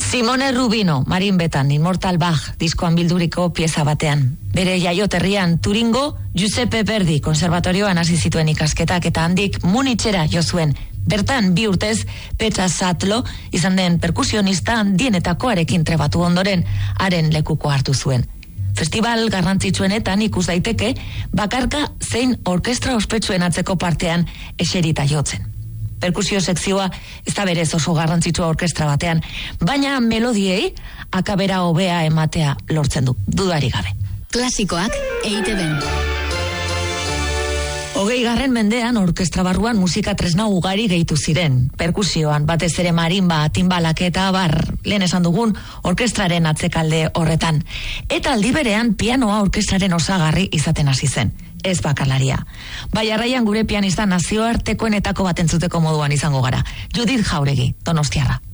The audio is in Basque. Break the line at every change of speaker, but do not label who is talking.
Simone Rubino, Marin Betan, Immortal Bach, diskoan bilduriko pieza batean. Bere jaioterrian Turingo, Giuseppe Verdi konservatorioan hasi zituen ikasketak eta handik Munitzera jo zuen. Bertan, 2 urtez, Petra Satlo, izan den perkusionista handienetakoarekin trebatu ondoren, haren lekuko hartu zuen. Festival garrantzitsuenetan ikus daiteke, bakarka zein orkestra ospetsuen atzeko partean eserita jotzen. Perkusio sekzioa ez da berez oso garrantzitsua orkestra batean, baina melodiei akabera hobea ematea lortzen du, dudarik gabe.
Klasikoak EITB-n.
20. mendean orkestra barruan musika tresna ugari gehitu ziren. Perkusioan batez ere marimba, timbalak eta lehen esan dugun orkestraren atzekalde horretan. Eta aldi berean pianoa orkestraren osagarri izaten hasi zen. Ez bakarlaria. Bai, arraian gure pianista nazioartekoenetako bat entzuteko moduan izango gara. Judith Jauregi, Donostiarra.